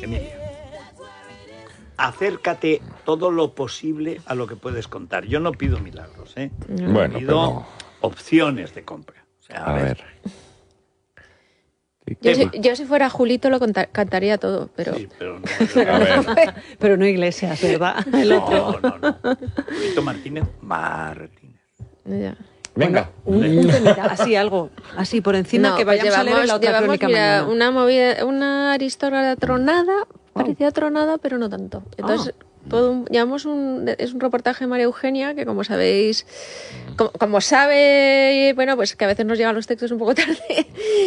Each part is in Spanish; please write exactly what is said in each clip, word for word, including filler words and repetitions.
Emilia, acércate todo lo posible a lo que puedes contar. Yo no pido milagros, ¿eh? Bueno, pido pero... opciones de compra. O sea, a, a ver. ver. Yo si, yo si fuera Julito lo contar, cantaría todo, pero... Sí, pero no, A ver. Pero no Iglesias, ¿verdad? El no, otro. no, no. Julito Martínez, Martínez. Ya. Venga. Bueno, un, un temita, así algo, así por encima, No, que pues vayamos a leer en la otra llevamos, crónica mira, mañana. una movida, una aristócrata tronada, parecía tronada, pero no tanto. Entonces, Ah. todo un, llevamos un, es un reportaje de María Eugenia, que como sabéis, como, como sabe, bueno, pues que a veces nos llegan los textos un poco tarde,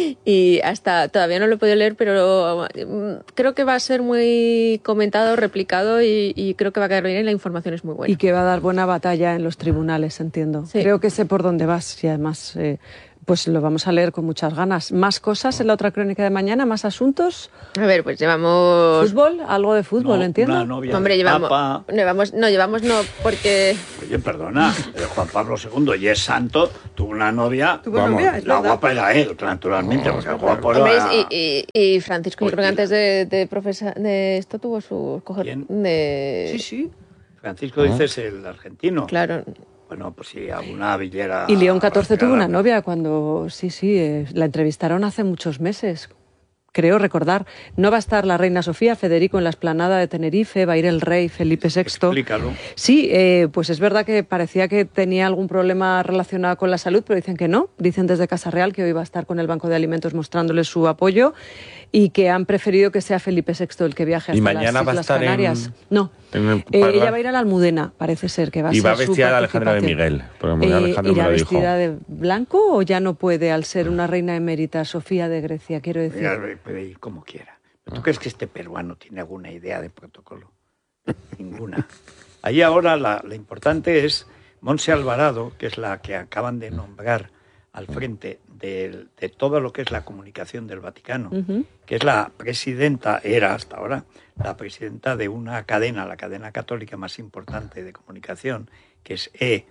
y hasta, todavía no lo he podido leer, pero mm, creo que va a ser muy comentado, replicado, y, y creo que va a quedar bien, y la información es muy buena. Y que va a dar buena batalla en los tribunales, entiendo. Sí. Creo que sé por dónde vas y además eh, pues lo vamos a leer con muchas ganas. ¿Más cosas en la otra crónica de mañana? ¿Más asuntos? A ver, pues llevamos... ¿Fútbol? ¿Algo de fútbol, No, entiendo? una novia Hombre, del llevamos, Papa. no, llevamos... No, llevamos no, porque... Oye, perdona, eh, Juan Pablo segundo, y es santo, tuvo una novia. Tuvo Vamos, novia, es La verdad. guapa era él, naturalmente, porque el guapo Hombre, era... y, y, y Francisco, yo creo que Ortega. antes de, de profesor de esto tuvo su coger ¿Quién? de Sí, sí. Francisco, dices, el argentino. claro. Bueno, pues sí, alguna villera... Y León catorce tuvo una rascada. novia cuando, sí, sí, eh, la entrevistaron hace muchos meses. Creo recordar. No va a estar la reina Sofía, Federico en la explanada de Tenerife, va a ir el rey Felipe sexto. Explícalo. Sí, eh, pues es verdad que parecía que tenía algún problema relacionado con la salud, pero dicen que no. Dicen desde Casa Real que hoy va a estar con el Banco de Alimentos mostrándoles su apoyo y que han preferido que sea Felipe sexto el que viaje ¿Y hasta mañana las va a Islas estar en- Canarias. No, en el Eh, Parla? ella va a ir a la Almudena, parece ser que va a Y ser va su vestida de Alejandra de participación. Miguel, porque muy Alejandro me ¿Irá lo dijo. vestida de blanco o ya no puede al ser una reina emérita, Sofía de Grecia, quiero decir? Ella puede ir como quiera. ¿Pero tú crees que este peruano tiene alguna idea de protocolo? Ninguna. Ahí ahora la, la importante es Montse Alvarado, que es la que acaban de nombrar al frente de, de todo lo que es la comunicación del Vaticano, Ujú. que es la presidenta, era hasta ahora, la presidenta de una cadena, la cadena católica más importante de comunicación, que es E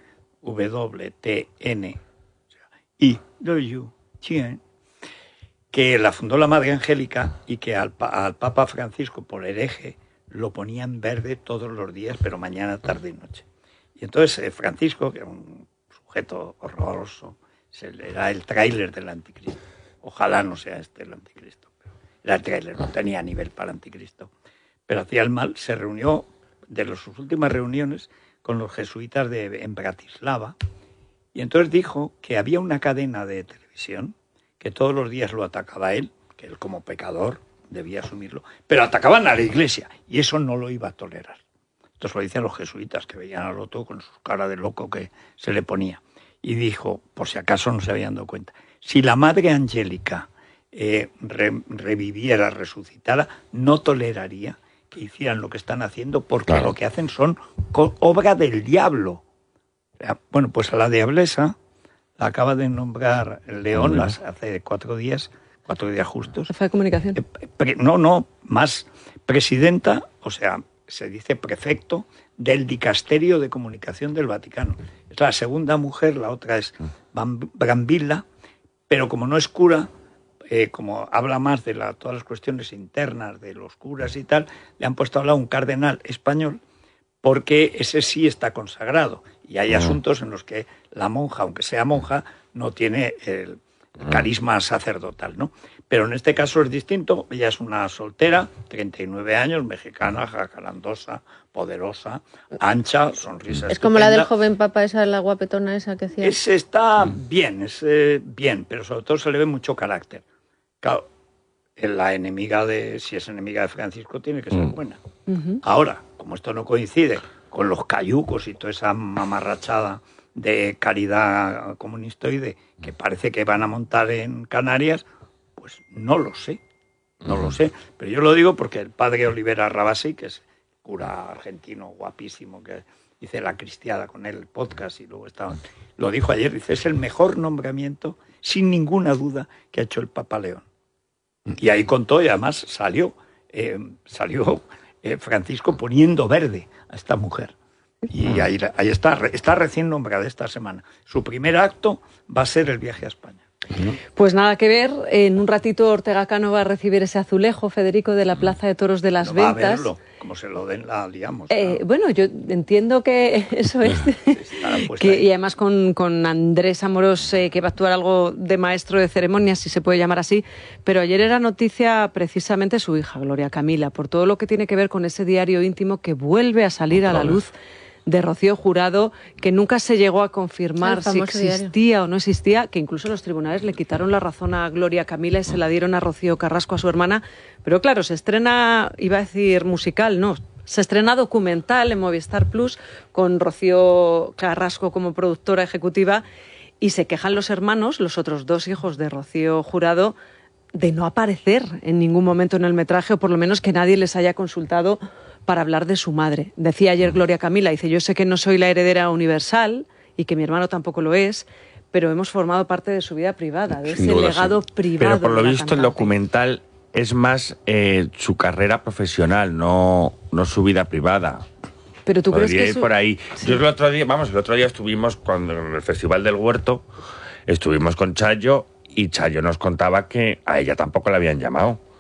W T N, o sea, I W T N, que la fundó la Madre Angélica y que al, pa- al Papa Francisco, por hereje, lo ponía en verde todos los días, pero mañana, tarde y noche. Y entonces eh, Francisco, que era un sujeto horroroso, se le era el tráiler del anticristo. Ojalá no sea este el anticristo. Pero era el tráiler, no tenía nivel para anticristo. Pero hacía el mal, se reunió, de las sus últimas reuniones, con los jesuitas de, en Bratislava, y entonces dijo que había una cadena de televisión que todos los días lo atacaba a él, que él como pecador debía asumirlo, pero atacaban a la iglesia, y eso no lo iba a tolerar. Entonces lo dicen los jesuitas, que veían al otro con su cara de loco que se le ponía. Y dijo, por si acaso no se habían dado cuenta, si la Madre Angélica eh, re, reviviera, resucitara, no toleraría que hicieran lo que están haciendo, porque Claro. lo que hacen son co- obra del diablo. O sea, bueno, pues a la diablesa la acaba de nombrar León Mira. las, hace cuatro días, cuatro días justos. Jefa de comunicación. Eh, pre- no, no, más presidenta, o sea, se dice prefecto del Dicasterio de Comunicación del Vaticano. Es la segunda mujer, la otra es Bam- Brambilla, pero como no es cura, eh, como habla más de la, todas las cuestiones internas de los curas y tal, le han puesto a hablar un cardenal español, porque ese sí está consagrado. Y hay Ah. asuntos en los que la monja, aunque sea monja, no tiene el carisma sacerdotal, ¿no? Pero en este caso es distinto. Ella es una soltera, treinta y nueve años, mexicana, jacarandosa, poderosa, ancha, sonrisa Es como la del estupenda. joven papa, esa, la guapetona esa que hacía. Ese está bien, es eh, bien, pero sobre todo se le ve mucho carácter. Claro, la enemiga de, si es enemiga de Francisco, tiene que ser Mm. buena. Ujú. Ahora, como esto no coincide con los cayucos y toda esa mamarrachada de caridad comunistoide que parece que van a montar en Canarias, pues no lo sé, no lo sé. Pero yo lo digo porque el padre Olivera Rabasi, que es cura argentino guapísimo, que hice la cristiada con él, el podcast, y luego estaba, lo dijo ayer, dice, es el mejor nombramiento, sin ninguna duda, que ha hecho el Papa León. Y ahí contó, y además salió, eh, salió eh, Francisco poniendo verde a esta mujer. Y ahí, ahí está, está recién nombrada esta semana. Su primer acto va a ser el viaje a España. Pues nada que ver, en un ratito Ortega Cano va a recibir ese azulejo, Federico, de la Plaza de Toros de las No va a Ventas. verlo, como se lo den, la liamos. Eh, claro. bueno, yo entiendo que eso es. Estará puesta que, ahí. y además con, con Andrés Amorós, eh, que va a actuar algo de maestro de ceremonias, si se puede llamar así. Pero ayer era noticia precisamente su hija, Gloria Camila, por todo lo que tiene que ver con ese diario íntimo que vuelve a salir a la luz de Rocío Jurado, que nunca se llegó a confirmar El si famoso existía diario. o no existía, que incluso los tribunales le quitaron la razón a Gloria Camila y se la dieron a Rocío Carrasco, a su hermana. Pero claro, se estrena, iba a decir musical, no, se estrena documental en Movistar Plus con Rocío Carrasco como productora ejecutiva y se quejan los hermanos, los otros dos hijos de Rocío Jurado, de no aparecer en ningún momento en el metraje, o por lo menos que nadie les haya consultado para hablar de su madre. Decía ayer Gloria Camila, dice, yo sé que no soy la heredera universal y que mi hermano tampoco lo es, pero hemos formado parte de su vida privada, de ese Sin duda, legado sí. privado. Pero por lo de la visto el cantante. documental es más eh, su carrera profesional, no, no su vida privada. Pero tú crees Podría que ir eso- por ahí. Sí. Yo el otro día, vamos, el otro día estuvimos cuando en el Festival del Huerto, estuvimos con Chayo y Chayo nos contaba que a ella tampoco la habían llamado.